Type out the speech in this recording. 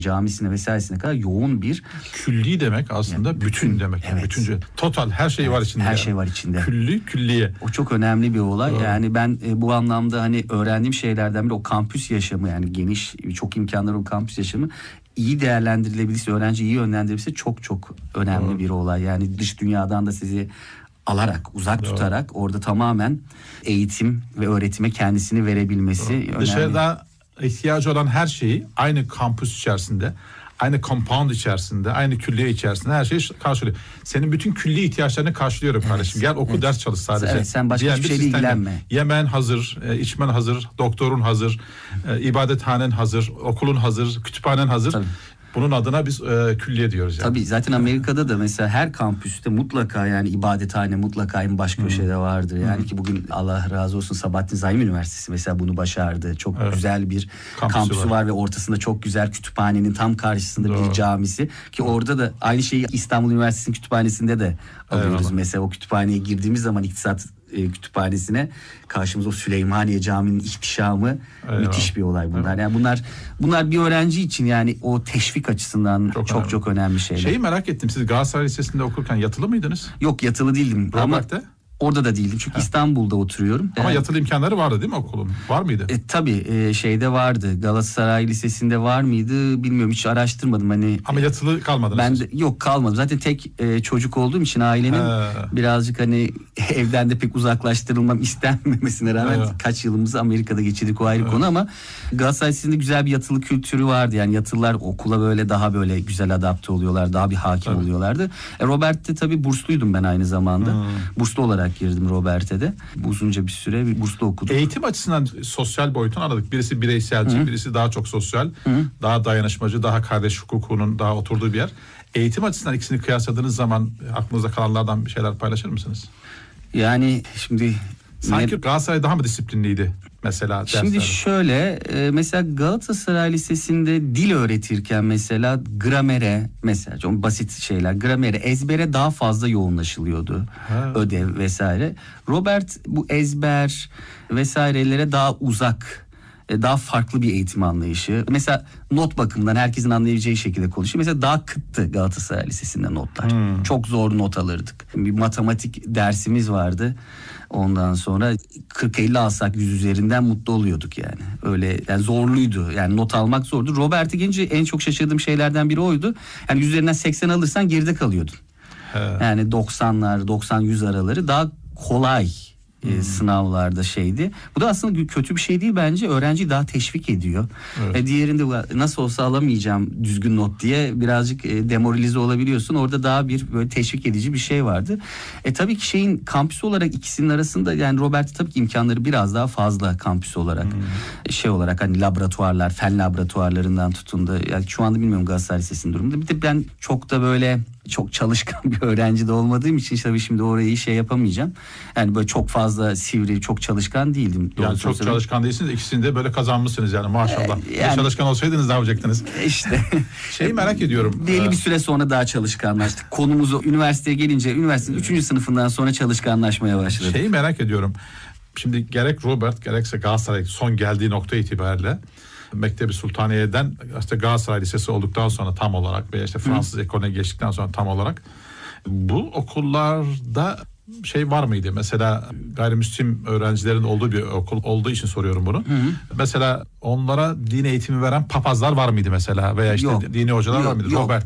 camisine vesairesine kadar yoğun bir... Külli demek aslında yani bütün demek. Evet. Bütüncül. Total her şey var içinde. Her şey var içinde. Külli, külliye. O çok önemli bir olay. Doğru. Yani ben bu anlamda hani öğrendiğim şeylerden biri o kampüs yaşamı, yani geniş çok imkanları o kampüs yaşamı iyi değerlendirilebilirse, öğrenci iyi yönlendirilirse çok çok önemli Doğru. bir olay. Yani dış dünyadan da sizi alarak, uzak tutarak orada tamamen eğitim ve öğretime kendisini verebilmesi önemli. Dışarıda ihtiyacı olan her şeyi aynı kampüs içerisinde, aynı compound içerisinde, aynı külliye içerisinde her şeyi karşılıyor. Senin bütün külli ihtiyaçlarını karşılıyorum kardeşim. Gel oku, ders çalış sadece. Evet, sen başka hiçbir şeyle ilgilenme. Yemen hazır, içmen hazır, doktorun hazır, ibadethanen hazır, okulun hazır, kütüphanen hazır. Tabii. Bunun adına biz külliye diyoruz yani. Tabii zaten Amerika'da da mesela her kampüste mutlaka yani ibadethane mutlaka en baş köşede vardır. Yani ki bugün Allah razı olsun Sabahattin Zaim Üniversitesi mesela bunu başardı. Çok güzel bir kampüsü var ve ortasında çok güzel kütüphanenin tam karşısında bir camisi. Ki orada da aynı şeyi İstanbul Üniversitesi'nin kütüphanesinde de alıyoruz. Mesela o kütüphaneye girdiğimiz zaman iktisat kütüphanesine karşımıza o Süleymaniye Camii'nin ihtişamı müthiş bir olay bunlar. Yani bunlar bir öğrenci için yani o teşvik açısından çok önemli şeyler. Şeyi merak ettim, siz Galatasaray Lisesi'nde okurken yatılı mıydınız? Yok, yatılı değildim. Robert'te? Ama orada da değildim çünkü İstanbul'da oturuyorum. Ama yatılı imkanları vardı değil mi okulun? Var mıydı? Tabii şeyde vardı. Galatasaray Lisesi'nde var mıydı bilmiyorum, hiç araştırmadım hani. Ama yatılı kalmadınız. Ben de, yok kalmadım. Zaten tek çocuk olduğum için ailenin birazcık hani evden de pek uzaklaştırılmam istenmemesine rağmen kaç yılımızı Amerika'da geçirdik, o ayrı konu, ama Galatasaray Lisesi'nde güzel bir yatılı kültürü vardı. Yani yatılılar okula böyle daha böyle güzel adapte oluyorlar, daha bir hakim oluyorlardı. Robert'te tabii bursluydum ben aynı zamanda. Burslu olarak girdim Robert'e de. Uzunca bir süre bir burslu okudum. Eğitim açısından sosyal boyutunu anladık. Birisi bireyselci, birisi daha çok sosyal, daha dayanışmacı, daha kardeş hukukunun daha oturduğu bir yer. Eğitim açısından ikisini kıyasladığınız zaman aklınızda kalanlardan bir şeyler paylaşır mısınız? Yani şimdi sanki Galatasaray daha mı disiplinliydi mesela derslerde? Şimdi şöyle mesela Galatasaray Lisesi'nde dil öğretirken mesela gramere, mesela çok basit şeyler, gramere, ezbere daha fazla yoğunlaşılıyordu. Ödev vesaire. Robert bu ezber vesairelere daha uzak, daha farklı bir eğitim anlayışı. Mesela not bakımından herkesin anlayabileceği şekilde konuşuyor. Mesela daha kıttı Galatasaray Lisesi'nde notlar. Çok zor not alırdık. Bir matematik dersimiz vardı. Ondan sonra 40-50 alsak 100 üzerinden mutlu oluyorduk yani. Öyle yani zorluydu. Yani not almak zordu. Robert'e gelince en çok şaşırdığım şeylerden biri oydu. Yani 100 üzerinden 80 alırsan geride kalıyordun. Yani 90'lar, 90-100 araları daha kolay sınavlarda şeydi. Bu da aslında kötü bir şey değil bence. Öğrenciyi daha teşvik ediyor. Diğerinde nasıl olsa alamayacağım düzgün not diye birazcık demoralize olabiliyorsun. Orada daha bir böyle teşvik edici bir şey vardı. Tabii ki şeyin kampüsü olarak ikisinin arasında yani Robert tabii ki imkanları biraz daha fazla kampüs olarak. Şey olarak hani laboratuvarlar, fen laboratuvarlarından tutun da yani şu anda bilmiyorum Galatasaray Lisesi'nin durumunda. Bir de ben çok da böyle çok çalışkan bir öğrenci de olmadığım için tabii şimdi orayı şey yapamayacağım. Yani böyle çok fazla sivri, çok çalışkan değildim. Yani çok çalışkan değilsiniz. İkisini de böyle kazanmışsınız yani maşallah. Yani, çalışkan olsaydınız ne yapacaktınız? İşte. Şeyi merak ediyorum. Belli bir süre sonra daha çalışkanlaştık. Konumuzu üniversiteye gelince üniversitenin 3. sınıfından sonra çalışkanlaşmaya başladık. Şeyi merak ediyorum. Şimdi gerek Robert gerekse Galatasaray son geldiği nokta itibariyle Mektebi Sultaniye'den işte Galatasaray Lisesi olduktan sonra tam olarak veya işte Fransız ekolüne geçtikten sonra tam olarak bu okullarda şey var mıydı? Mesela gayrimüslim öğrencilerin olduğu bir okul olduğu için soruyorum bunu. Mesela onlara din eğitimi veren papazlar var mıydı mesela veya işte dini hocalar var mıydı? Robert